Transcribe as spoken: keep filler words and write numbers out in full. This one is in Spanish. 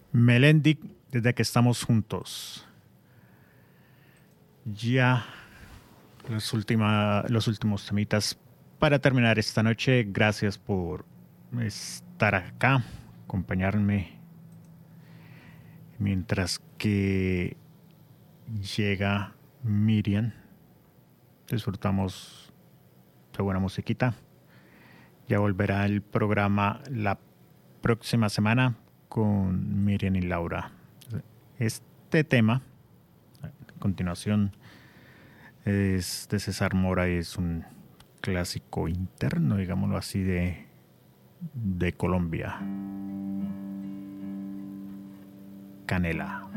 Melendi, desde que estamos juntos. Ya los, última, los últimos temitas para terminar esta noche. Gracias por estar acá, acompañarme mientras que llega Miriam. Disfrutamos de buena musiquita. Ya volverá el programa la próxima semana con Miriam y Laura. Este tema, a continuación, es de César Mora y es un clásico interno, digámoslo así, de, de Colombia. Canela.